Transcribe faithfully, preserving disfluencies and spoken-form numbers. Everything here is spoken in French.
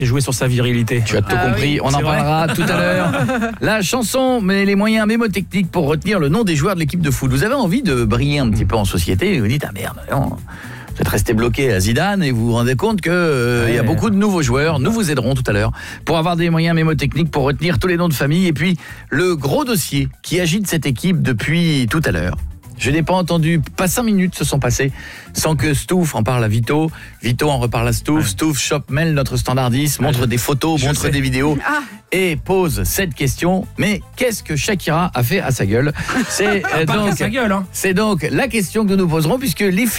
Et jouer sur sa virilité. Tu as tout Ah compris, oui, on en c'est vrai. parlera tout à l'heure. La chanson, mais les moyens mémotechniques pour retenir le nom des joueurs de l'équipe de foot. Vous avez envie de briller un petit peu en société et vous dites, ah merde, non, vous êtes resté bloqué à Zidane et vous vous rendez compte qu'il euh, Ouais. y a beaucoup de nouveaux joueurs. Nous vous aiderons tout à l'heure pour avoir des moyens mémotechniques pour retenir tous les noms de famille. Et puis, le gros dossier qui agite cette équipe depuis tout à l'heure. Je n'ai pas entendu, pas cinq minutes se sont passées sans que Stouff en parle à Vito, Vito en reparle à Stouff, Stouff chope Mel, notre standardiste, montre je- des photos, je montre sais. des vidéos Ah. et pose cette question, mais qu'est-ce que Shakira a fait à sa gueule? C'est euh, Pas donc, qu'à sa gueule, hein. c'est donc la question que nous nous poserons puisque les filles